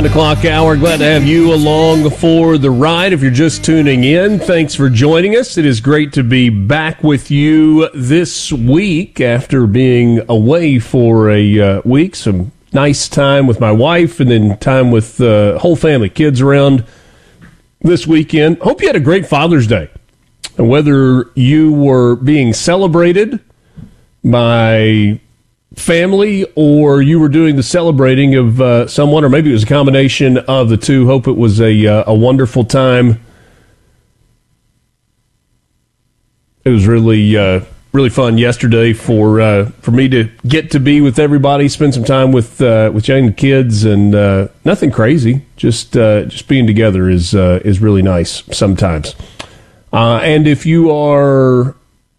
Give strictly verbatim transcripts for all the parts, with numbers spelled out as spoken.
O'clock hour. Glad to have you along for the ride. If you're just tuning in, thanks for joining us. It is great to be back with you this week after being away for a uh, week. Some nice time with my wife and then time with the uh, whole family, kids around this weekend. Hope you had a great Father's Day. And whether you were being celebrated by family or you were doing the celebrating of uh, someone, or maybe it was a combination of the two. Hope it was a uh, a wonderful time. It was really uh, really fun yesterday for uh, for me to get to be with everybody, spend some time with uh, with young kids, and uh, nothing crazy. Just uh, just being together is uh, is really nice sometimes. Uh, and if you are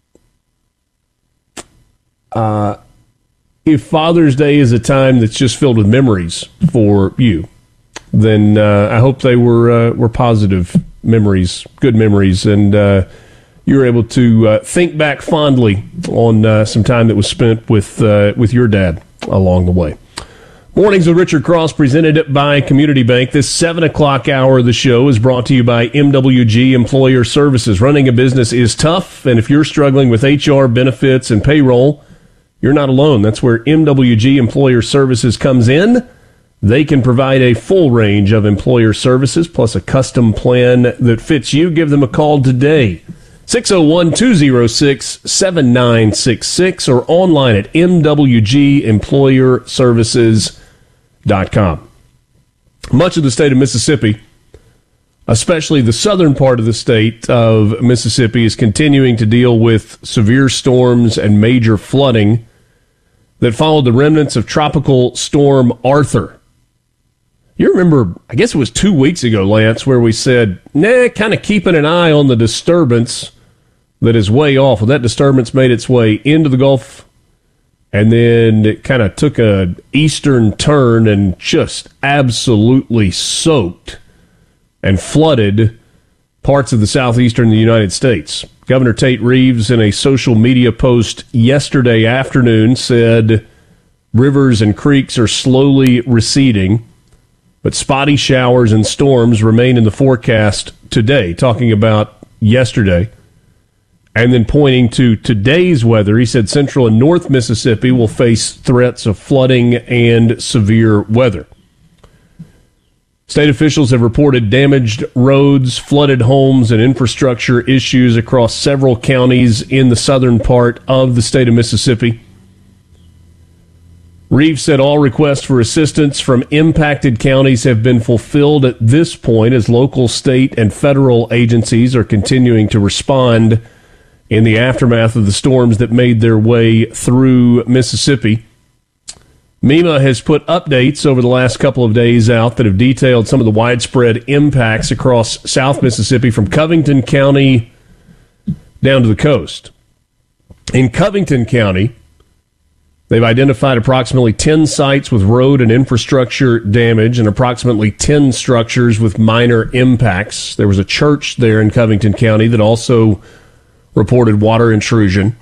uh If Father's Day is a time that's just filled with memories for you, then uh, I hope they were uh, were positive memories, good memories, and uh, you were able to uh, think back fondly on uh, some time that was spent with uh, with your dad along the way. Mornings with Richard Cross, presented by Community Bank. This seven o'clock hour of the show is brought to you by M W G Employer Services. Running a business is tough, and if you're struggling with H R, benefits, and payroll, you're not alone. That's where M W G Employer Services comes in. They can provide a full range of employer services plus a custom plan that fits you. Give them a call today. six oh one, two oh six, seven nine six six or online at m w g employer services dot com. Much of the state of Mississippi, especially the southern part of the state of Mississippi, is continuing to deal with severe storms and major flooding that followed the remnants of Tropical Storm Arthur. You remember, I guess it was two weeks ago, Lance, where we said, nah, kind of keeping an eye on the disturbance that is way off. Well, that disturbance made its way into the Gulf, and then it kind of took an eastern turn and just absolutely soaked and flooded parts of the southeastern United States. Governor Tate Reeves, in a social media post yesterday afternoon, said rivers and creeks are slowly receding, but spotty showers and storms remain in the forecast today, talking about yesterday. And then pointing to today's weather, he said central and north Mississippi will face threats of flooding and severe weather. State officials have reported damaged roads, flooded homes, and infrastructure issues across several counties in the southern part of the state of Mississippi. Reeves said all requests for assistance from impacted counties have been fulfilled at this point as local, state, and federal agencies are continuing to respond in the aftermath of the storms that made their way through Mississippi. MEMA has put updates over the last couple of days out that have detailed some of the widespread impacts across South Mississippi from Covington County down to the coast. In Covington County, they've identified approximately ten sites with road and infrastructure damage and approximately ten structures with minor impacts. There was a church there in Covington County that also reported water intrusion.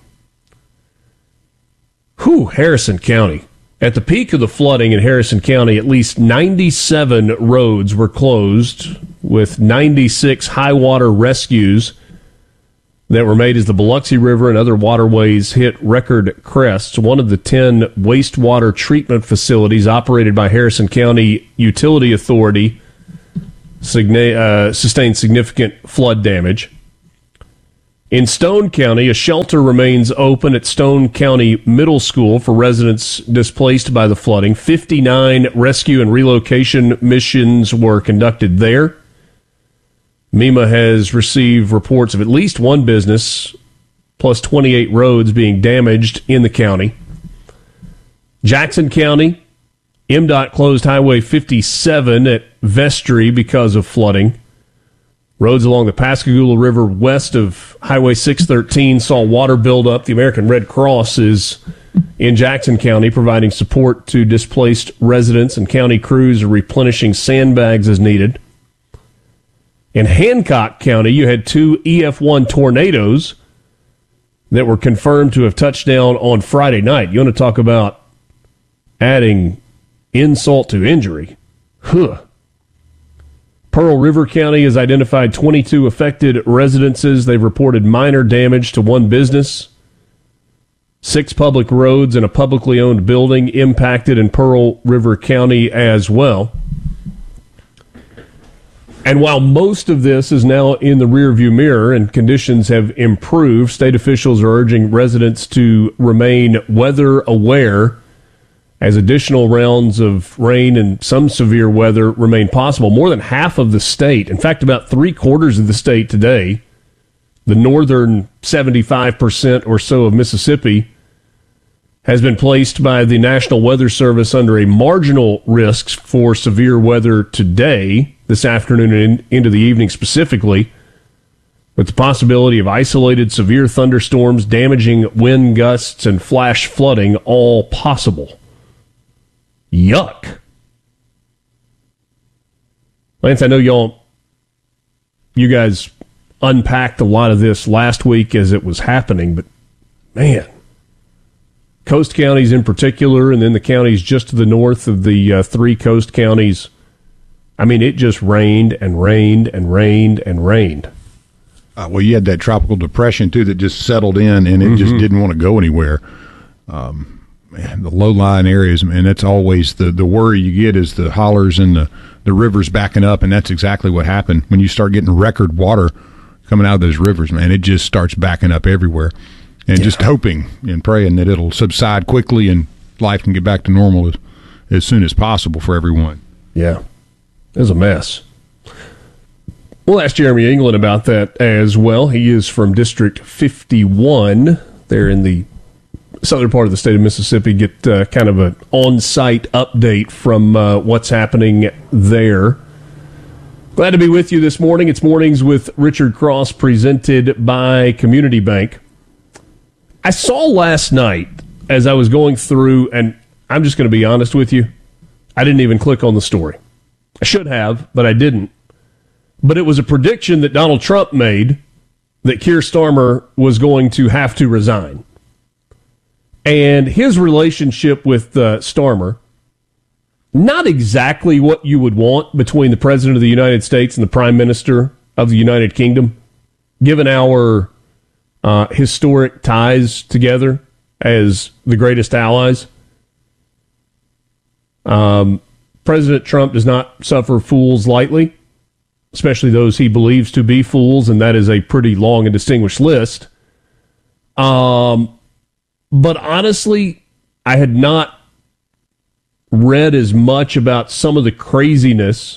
Whew, Harrison County. At the peak of the flooding in Harrison County, at least ninety-seven roads were closed, with ninety-six high water rescues that were made as the Biloxi River and other waterways hit record crests. One of the ten wastewater treatment facilities operated by Harrison County Utility Authority uh, sustained significant flood damage. In Stone County, a shelter remains open at Stone County Middle School for residents displaced by the flooding. fifty-nine rescue and relocation missions were conducted there. MEMA has received reports of at least one business, plus twenty-eight roads being damaged in the county. Jackson County, M DOT closed Highway fifty-seven at Vestry because of flooding. Roads along the Pascagoula River west of Highway six thirteen saw water build up. The American Red Cross is in Jackson County providing support to displaced residents, and county crews are replenishing sandbags as needed. In Hancock County, you had two E F one tornadoes that were confirmed to have touched down on Friday night. You want to talk about adding insult to injury? Huh. Pearl River County has identified twenty-two affected residences. They've reported minor damage to one business. Six public roads and a publicly owned building impacted in Pearl River County as well. And while most of this is now in the rearview mirror and conditions have improved, state officials are urging residents to remain weather aware as additional rounds of rain and some severe weather remain possible. More than half of the state, in fact, about three quarters of the state today, the northern seventy-five percent or so of Mississippi, has been placed by the National Weather Service under a marginal risk for severe weather today, this afternoon and into the evening specifically, with the possibility of isolated severe thunderstorms, damaging wind gusts, and flash flooding all possible. Yuck. Lance, I know y'all, you guys unpacked a lot of this last week as it was happening, but man, coast counties in particular, and then the counties just to the north of the uh, three coast counties, I mean, it just rained and rained and rained and rained. Uh, well, you had that tropical depression, too, that just settled in, and it mm-hmm. just didn't want to go anywhere. Um, man, the low-lying areas, man, that's always the, the worry you get is the hollers and the, the rivers backing up, and that's exactly what happened. When you start getting record water coming out of those rivers, man, it just starts backing up everywhere. And yeah. just hoping and praying that it'll subside quickly and life can get back to normal as, as soon as possible for everyone. Yeah, it was a mess. We'll ask Jeremy England about that as well. He is from District fifty-one there in the southern part of the state of Mississippi. Get uh, kind of an on-site update from uh, what's happening there. Glad to be with you this morning. It's Mornings with Richard Cross, presented by Community Bank. I saw last night as I was going through, and I'm just going to be honest with you, I didn't even click on the story. I should have, but I didn't. But it was a prediction that Donald Trump made that Keir Starmer was going to have to resign. And his relationship with uh, Starmer, not exactly what you would want between the President of the United States and the Prime Minister of the United Kingdom, given our uh, historic ties together as the greatest allies. Um, President Trump does not suffer fools lightly, especially those he believes to be fools, and that is a pretty long and distinguished list. Um, but honestly, I had not read as much about some of the craziness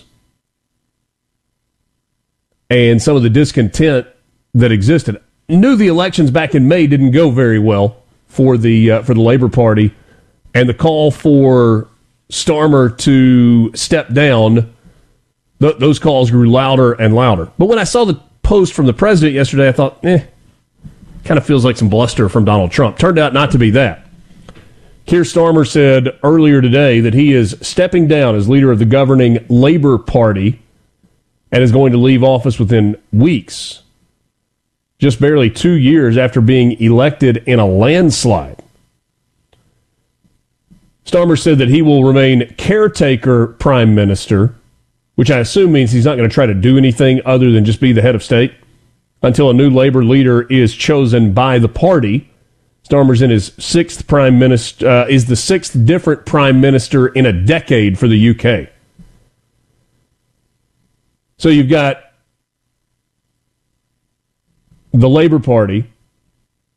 and some of the discontent that existed. Knew the elections back in May didn't go very well for the uh, for the Labor Party, and the call for Starmer to step down, th- those calls grew louder and louder. But when I saw the post from the president yesterday, I thought, eh, kind of feels like some bluster from Donald Trump. Turned out not to be that. Keir Starmer said earlier today that he is stepping down as leader of the governing Labor Party and is going to leave office within weeks, just barely two years after being elected in a landslide. Starmer said that he will remain caretaker prime minister, which I assume means he's not going to try to do anything other than just be the head of state until a new labor leader is chosen by the party. Starmer's in his sixth prime minister, uh, is the sixth different prime minister in a decade for the U K. So you've got the Labor Party